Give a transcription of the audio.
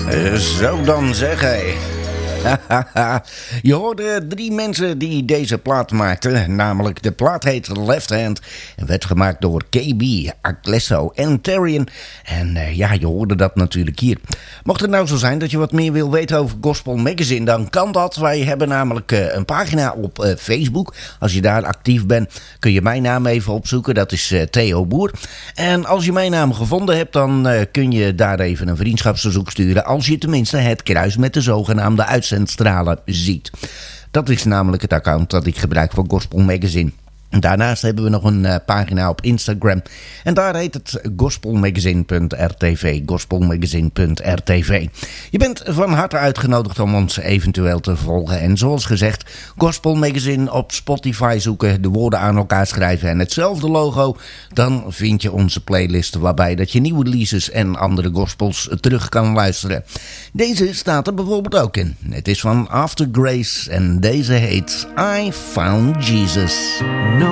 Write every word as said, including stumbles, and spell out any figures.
Uh, zo dan zeg hij. Je hoorde drie mensen die deze plaat maakten. Namelijk de plaat heet Left Hand. En werd gemaakt door K B, Aklesso en Terrian. En uh, ja, je hoorde dat natuurlijk hier. Mocht het nou zo zijn dat je wat meer wil weten over Gospel Magazine, dan kan dat. Wij hebben namelijk uh, een pagina op uh, Facebook. Als je daar actief bent, kun je mijn naam even opzoeken. Dat is uh, Theo Boer. En als je mijn naam gevonden hebt, dan uh, kun je daar even een vriendschapsverzoek sturen. Als je tenminste het kruis met de zogenaamde uitzendstralen ziet. Dat is namelijk het account dat ik gebruik voor Gospel Magazine. Daarnaast hebben we nog een uh, pagina op Instagram. En daar heet het gospelmagazine punt r t v. gospelmagazine punt r t v. Je bent van harte uitgenodigd om ons eventueel te volgen. En zoals gezegd, Gospel Magazine op Spotify zoeken, de woorden aan elkaar schrijven en hetzelfde logo. Dan vind je onze playlist waarbij dat je nieuwe releases en andere gospels terug kan luisteren. Deze staat er bijvoorbeeld ook in. Het is van After Grace en deze heet I Found Jesus.